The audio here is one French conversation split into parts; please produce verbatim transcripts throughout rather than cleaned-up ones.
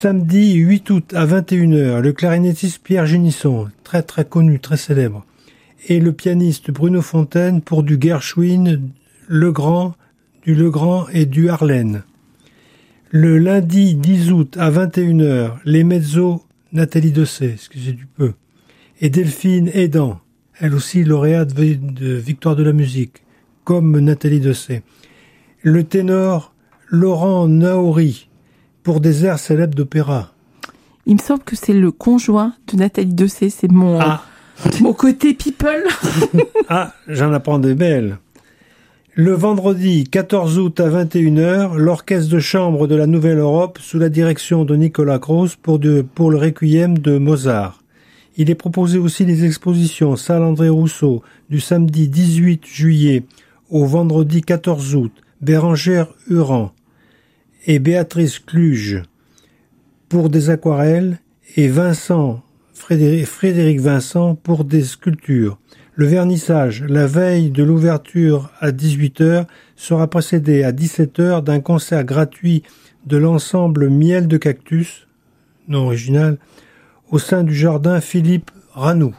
Samedi huit août à vingt et une heures, le clarinettiste Pierre Génisson, très très connu, très célèbre, et le pianiste Bruno Fontaine pour du Gershwin, Legrand, du Legrand et du Harlen. Le lundi dix août à vingt et une heures, les mezzos Nathalie Dessay, excusez du peu, et Delphine Aidan, elle aussi lauréate de Victoire de la musique, comme Nathalie Dessay. Le ténor Laurent Naouri, pour des airs célèbres d'opéra. Il me semble que c'est le conjoint de Nathalie Dessay, c'est mon, ah. mon côté people. Ah, j'en apprends des belles. Le vendredi quatorze août à vingt et une heures, l'orchestre de chambre de la Nouvelle-Europe sous la direction de Nicolas Gross pour, de, pour le Requiem de Mozart. Il est proposé aussi les expositions Salle André Rousseau du samedi dix-huit juillet au vendredi quatorze août, Bérangère Huran et Béatrice Cluge pour des aquarelles et Vincent, Frédéric, Frédéric Vincent pour des sculptures. Le vernissage, la veille de l'ouverture à dix-huit heures, sera précédé à dix-sept heures d'un concert gratuit de l'ensemble Miel de Cactus, non original, au sein du jardin Philippe Ranou.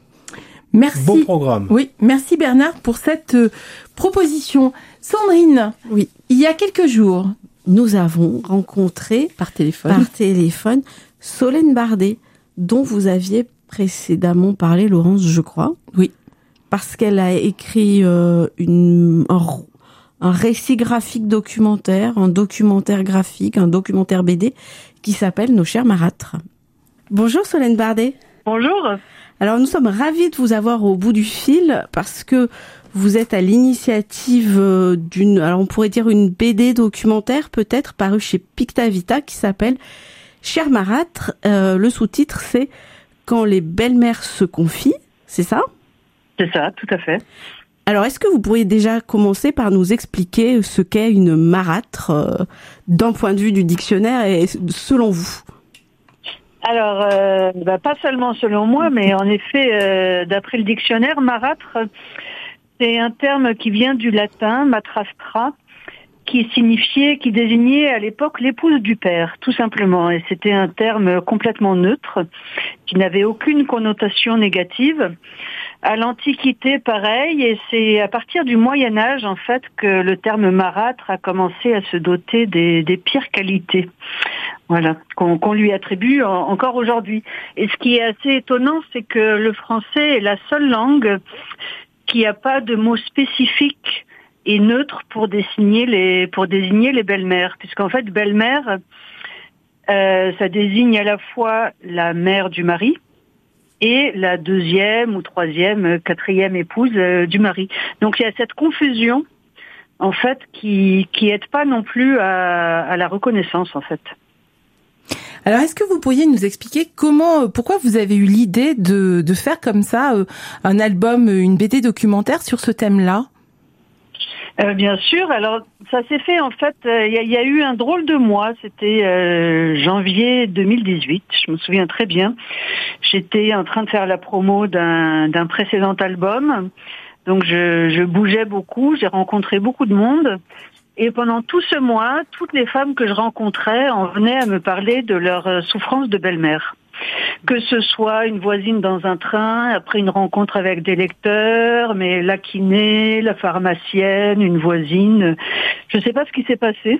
Merci. Bon programme. Oui, merci Bernard pour cette euh, proposition. Sandrine, oui, il y a quelques jours, nous avons rencontré par téléphone, par téléphone Solène Bardet, dont vous aviez précédemment parlé, Laurence, je crois. Oui. Parce qu'elle a écrit euh, une, un, un récit graphique documentaire, un documentaire graphique, un documentaire B D qui s'appelle Nos chers marâtres. Bonjour Solène Bardet. Bonjour. Alors nous sommes ravis de vous avoir au bout du fil parce que vous êtes à l'initiative d'une, alors on pourrait dire une B D documentaire peut-être parue chez Pictavita qui s'appelle Chers marâtres. Euh, le sous-titre c'est Quand les belles-mères se confient, c'est ça ? C'est ça, tout à fait. Alors est-ce que vous pourriez déjà commencer par nous expliquer ce qu'est une marâtre euh, d'un point de vue du dictionnaire et selon vous ? Alors, euh, bah, pas seulement selon moi, mais en effet, euh, d'après le dictionnaire, marâtre, c'est un terme qui vient du latin matrastra, qui signifiait, qui désignait à l'époque l'épouse du père, tout simplement. Et c'était un terme complètement neutre, qui n'avait aucune connotation négative. À l'Antiquité, pareil, et c'est à partir du Moyen-Âge, en fait, que le terme marâtre a commencé à se doter des, des pires qualités. Voilà, qu'on, qu'on lui attribue en, encore aujourd'hui. Et ce qui est assez étonnant, c'est que le français est la seule langue qui n'a pas de mot spécifique et neutre pour désigner les, pour désigner les belles-mères. Puisqu'en fait, belle-mère, euh, ça désigne à la fois la mère du mari, et la deuxième ou troisième, quatrième épouse euh, du mari. Donc il y a cette confusion, en fait, qui qui aide pas non plus à, à la reconnaissance, en fait. Alors, est-ce que vous pourriez nous expliquer comment, pourquoi vous avez eu l'idée de de faire comme ça euh, un album, une B D documentaire sur ce thème-là ? Euh, bien sûr. Alors, ça s'est fait, en fait, il euh, y, y a eu un drôle de mois. C'était euh, janvier deux mille dix-huit. Je me souviens très bien. J'étais en train de faire la promo d'un, d'un précédent album. Donc, je, je bougeais beaucoup. J'ai rencontré beaucoup de monde. Et pendant tout ce mois, toutes les femmes que je rencontrais en venaient à me parler de leur souffrance de belle-mère. Que ce soit une voisine dans un train, après une rencontre avec des lecteurs, mais la kiné, la pharmacienne, une voisine. Je ne sais pas ce qui s'est passé.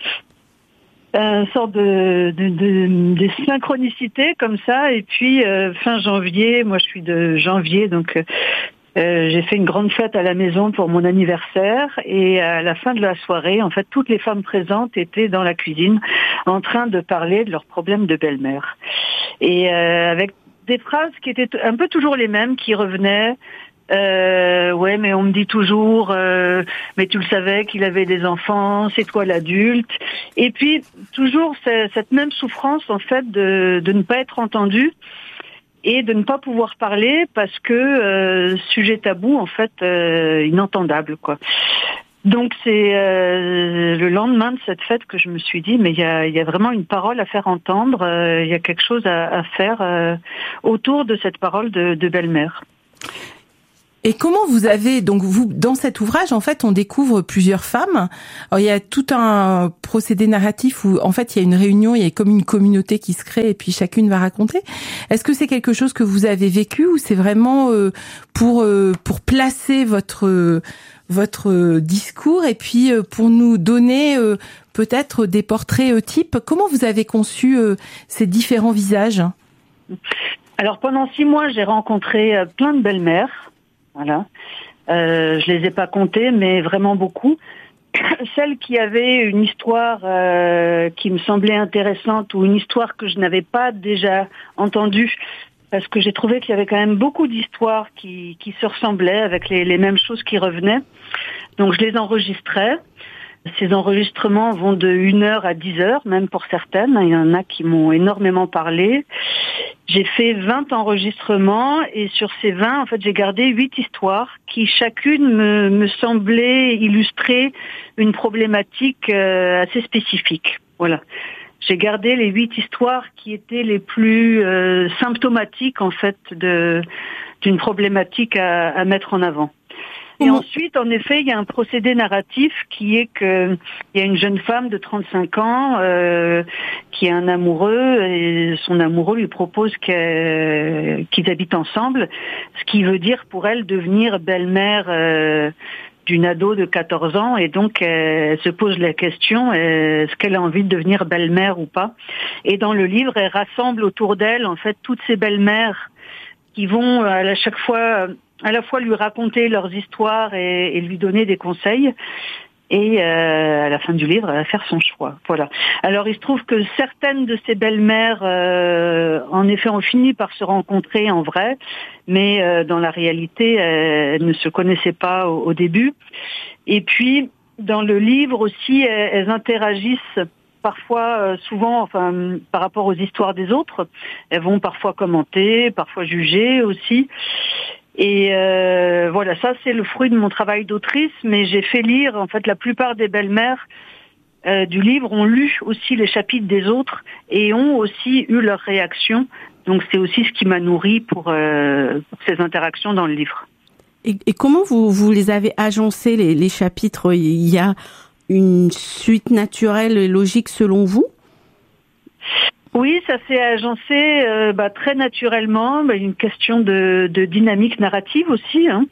Une sorte de, de, de, de synchronicité comme ça. Et puis, euh, fin janvier, moi je suis de janvier, donc... Euh, Euh, j'ai fait une grande fête à la maison pour mon anniversaire et à la fin de la soirée, en fait, toutes les femmes présentes étaient dans la cuisine en train de parler de leurs problèmes de belle-mère. Et euh, avec des phrases qui étaient un peu toujours les mêmes, qui revenaient. Euh, ouais, mais on me dit toujours, euh, mais tu le savais qu'il avait des enfants, c'est toi l'adulte. Et puis, toujours cette même souffrance, en fait, de, de ne pas être entendue. Et de ne pas pouvoir parler parce que euh, sujet tabou, en fait, euh, inentendable, quoi. Donc c'est euh, le lendemain de cette fête que je me suis dit, mais il y a, y a vraiment une parole à faire entendre, il euh, y a quelque chose à, à faire euh, autour de cette parole de, de belle-mère. Et comment vous avez, donc vous, dans cet ouvrage, en fait, on découvre plusieurs femmes. Alors, il y a tout un procédé narratif où, en fait, il y a une réunion, il y a comme une communauté qui se crée et puis chacune va raconter. Est-ce que c'est quelque chose que vous avez vécu ou c'est vraiment euh, pour euh, pour placer votre euh, votre discours et puis euh, pour nous donner euh, peut-être des portraits euh, types? Comment vous avez conçu euh, ces différents visages? Alors pendant six mois, j'ai rencontré euh, plein de belles-mères. Voilà, euh, je les ai pas comptées, mais vraiment beaucoup. Celles qui avaient une histoire euh, qui me semblait intéressante ou une histoire que je n'avais pas déjà entendue, parce que j'ai trouvé qu'il y avait quand même beaucoup d'histoires qui, qui se ressemblaient avec les, les mêmes choses qui revenaient. Donc je les enregistrais. Ces enregistrements vont de une heure à dix heures, même pour certaines. Il y en a qui m'ont énormément parlé. J'ai fait vingt enregistrements et sur ces vingt, en fait, j'ai gardé huit histoires qui chacune me, me semblait illustrer une problématique euh, assez spécifique. Voilà. J'ai gardé les huit histoires qui étaient les plus euh, symptomatiques, en fait, de, d'une problématique à, à mettre en avant. Et mmh. ensuite, en effet, il y a un procédé narratif qui est que il y a une jeune femme de trente-cinq ans euh, qui a un amoureux et son amoureux lui propose qu'ils habitent ensemble, ce qui veut dire pour elle devenir belle-mère euh, d'une ado de quatorze ans, et donc elle se pose la question est-ce qu'elle a envie de devenir belle-mère ou pas. Et dans le livre, elle rassemble autour d'elle en fait toutes ces belles-mères qui vont à chaque fois à la fois lui raconter leurs histoires et, et lui donner des conseils. Et euh, à la fin du livre, elle va faire son choix. Voilà. Alors il se trouve que certaines de ces belles-mères, euh, en effet, ont fini par se rencontrer en vrai, mais euh, dans la réalité, elles, elles ne se connaissaient pas au, au début. Et puis, dans le livre aussi, elles, elles interagissent parfois, euh, souvent, enfin, par rapport aux histoires des autres. Elles vont parfois commenter, parfois juger aussi. Et euh, voilà, ça c'est le fruit de mon travail d'autrice, mais j'ai fait lire, en fait, la plupart des belles-mères euh, du livre ont lu aussi les chapitres des autres et ont aussi eu leurs réactions. Donc c'est aussi ce qui m'a nourri pour, euh, pour ces interactions dans le livre. Et, et comment vous, vous les avez agencés, les, les chapitres? Il y a une suite naturelle et logique selon vous? Oui, ça s'est agencé euh, bah, très naturellement, bah, une question de, de dynamique narrative aussi. Hein.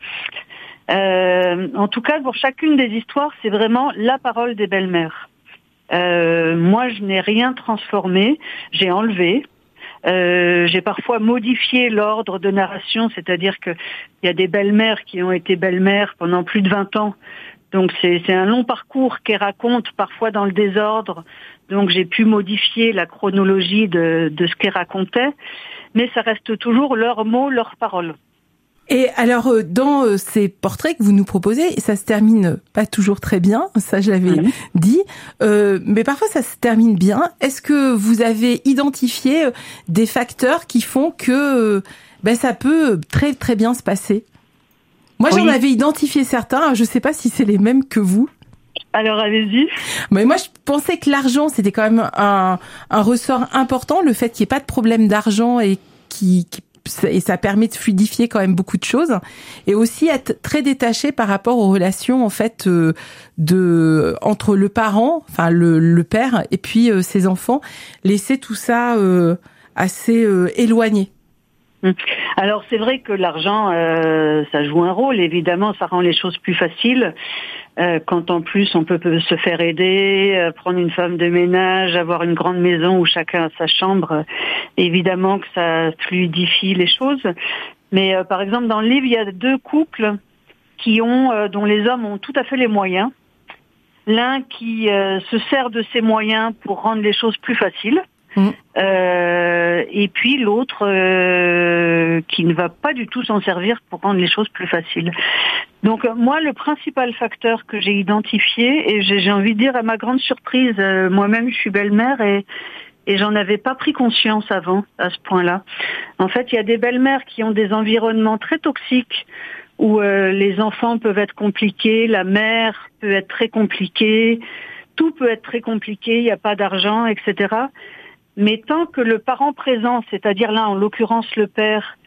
Euh, en tout cas, pour chacune des histoires, c'est vraiment la parole des belles-mères. Euh, moi, je n'ai rien transformé, j'ai enlevé. Euh, j'ai parfois modifié l'ordre de narration, c'est-à-dire qu'il y a des belles-mères qui ont été belles-mères pendant plus de vingt ans. Donc c'est, c'est un long parcours qu'elles racontent, parfois dans le désordre. Donc j'ai pu modifier la chronologie de, de ce qu'elles racontaient, mais ça reste toujours leurs mots, leurs paroles. Et alors, dans ces portraits que vous nous proposez, ça se termine pas toujours très bien, ça je l'avais mmh. dit, euh, mais parfois ça se termine bien. Est-ce que vous avez identifié des facteurs qui font que ben, ça peut très très bien se passer? Moi, oui. J'en avais identifié certains, je sais pas si c'est les mêmes que vous. Alors, allez-y. Mais moi, je pensais que l'argent, c'était quand même un, un ressort important, le fait qu'il n'y ait pas de problème d'argent et qui, qui et ça permet de fluidifier quand même beaucoup de choses, et aussi être très détaché par rapport aux relations en fait euh, de entre le parent, enfin le, le père et puis euh, ses enfants, laisser tout ça euh, assez euh, éloigné. Alors c'est vrai que l'argent, euh, ça joue un rôle, évidemment, ça rend les choses plus faciles. Euh, quand en plus on peut, peut se faire aider, euh, prendre une femme de ménage, avoir une grande maison où chacun a sa chambre, euh, évidemment que ça fluidifie les choses. Mais euh, par exemple dans le livre, il y a deux couples qui ont, euh, dont les hommes ont tout à fait les moyens. L'un qui euh, se sert de ses moyens pour rendre les choses plus faciles. Mmh. Euh, et puis l'autre euh, qui ne va pas du tout s'en servir pour rendre les choses plus faciles. Donc moi, le principal facteur que j'ai identifié, et j'ai, j'ai envie de dire à ma grande surprise, euh, moi-même je suis belle-mère et, et j'en avais pas pris conscience avant à ce point-là. En fait, il y a des belles-mères qui ont des environnements très toxiques où euh, les enfants peuvent être compliqués, la mère peut être très compliquée, tout peut être très compliqué, il n'y a pas d'argent, et cetera. Mais tant que le parent présent, c'est-à-dire là en l'occurrence le père,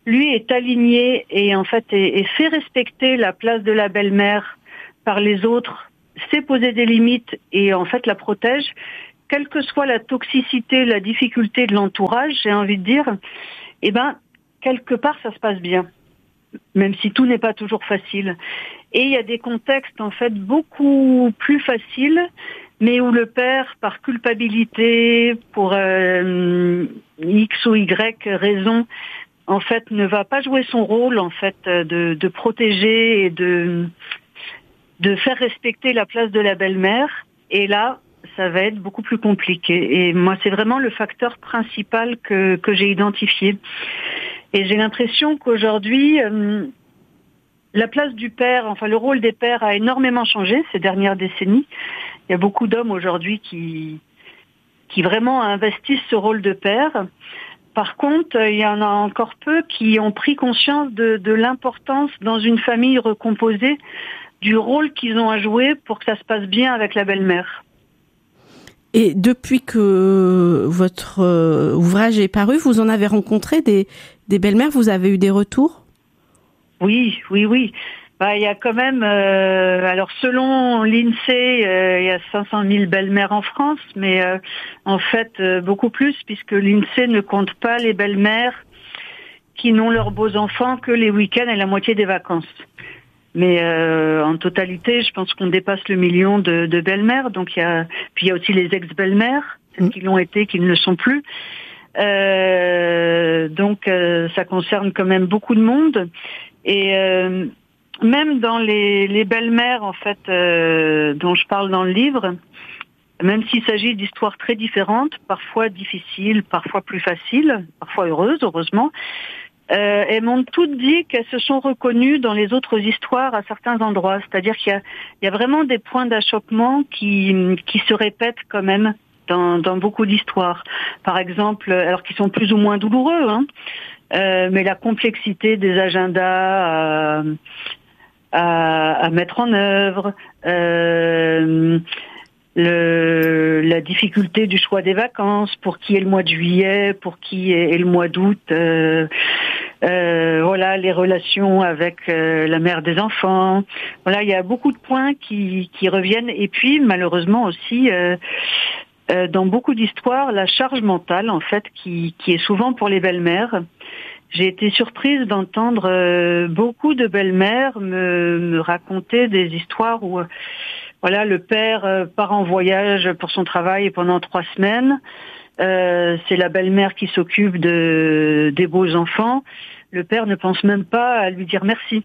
lui est aligné et en fait et, et fait respecter la place de la belle-mère par les autres, sait poser des limites et en fait la protège, quelle que soit la toxicité, la difficulté de l'entourage, j'ai envie de dire, eh ben quelque part ça se passe bien, même si tout n'est pas toujours facile. Et il y a des contextes en fait beaucoup plus faciles, mais où le père, par culpabilité, pour euh, X ou Y raison, en fait, ne va pas jouer son rôle en fait de, de protéger et de de faire respecter la place de la belle-mère. Et là, ça va être beaucoup plus compliqué. Et moi, c'est vraiment le facteur principal que que j'ai identifié. Et j'ai l'impression qu'aujourd'hui, euh, la place du père, enfin le rôle des pères a énormément changé ces dernières décennies. Il y a beaucoup d'hommes aujourd'hui qui qui vraiment investissent ce rôle de père. Par contre, il y en a encore peu qui ont pris conscience de, de l'importance dans une famille recomposée du rôle qu'ils ont à jouer pour que ça se passe bien avec la belle-mère. Et depuis que votre euh, ouvrage est paru, vous en avez rencontré des, des belles-mères, vous avez eu des retours ? Oui, oui, oui. Bah, il y a quand même, euh, alors selon l'INSEE, euh, il y a cinq cent mille belles-mères en France, mais euh, en fait euh, beaucoup plus, puisque l'INSEE ne compte pas les belles-mères qui n'ont leurs beaux enfants que les week-ends et la moitié des vacances. Mais euh, en totalité, je pense qu'on dépasse le million de, de belles-mères. Donc il y a, puis il y a aussi les ex-belles-mères, celles qui l'ont été, qui ne le sont plus. Euh, donc euh, ça concerne quand même beaucoup de monde. Et euh, même dans les, les belles-mères, en fait, euh, dont je parle dans le livre, même s'il s'agit d'histoires très différentes, parfois difficiles, parfois plus faciles, parfois heureuses, heureusement, euh, elles m'ont toutes dit qu'elles se sont reconnues dans les autres histoires à certains endroits. C'est-à-dire qu'il y a, il y a vraiment des points d'achoppement qui, qui se répètent quand même dans, dans beaucoup d'histoires. Par exemple, alors qui sont plus ou moins douloureux, hein, euh, mais la complexité des agendas à, à, à mettre en œuvre, euh, le, la difficulté du choix des vacances, pour qui est le mois de juillet, pour qui est, est le mois d'août, euh, euh, voilà, les relations avec euh, la mère des enfants. Voilà, il y a beaucoup de points qui, qui reviennent. Et puis, malheureusement aussi, euh, euh, dans beaucoup d'histoires, la charge mentale, en fait, qui, qui est souvent pour les belles-mères. J'ai été surprise d'entendre euh, beaucoup de belles-mères me, me raconter des histoires où, euh, voilà, le père euh, part en voyage pour son travail pendant trois semaines. Euh, c'est la belle-mère qui s'occupe de des beaux enfants. Le père ne pense même pas à lui dire merci.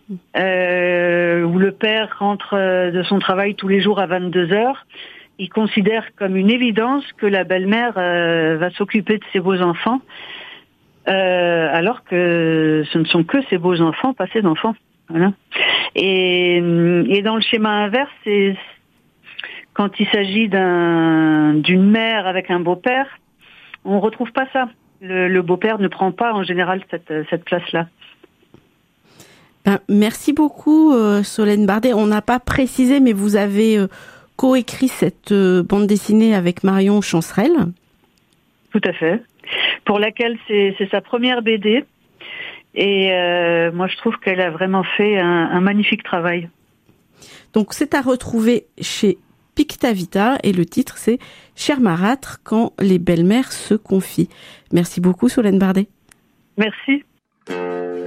Euh, où le père rentre de son travail tous les jours à vingt-deux heures. Il considère comme une évidence que la belle-mère euh, va s'occuper de ses beaux enfants. Euh, alors que ce ne sont que ces beaux enfants, pas ses enfants. Voilà. Et, et dans le schéma inverse, c'est quand il s'agit d'un, d'une mère avec un beau-père, on retrouve pas ça. Le, le beau-père ne prend pas en général cette, cette place-là. Ben, merci beaucoup, euh, Solène Bardet. On n'a pas précisé, mais vous avez euh, coécrit cette euh, bande dessinée avec Marion Chancerelle. Tout à fait. Pour laquelle c'est, c'est sa première B D. Et euh, moi, je trouve qu'elle a vraiment fait un, un magnifique travail. Donc, c'est à retrouver chez Pictavita et le titre, c'est « Cher marâtre, quand les belles-mères se confient ». Merci beaucoup, Solène Bardet. Merci.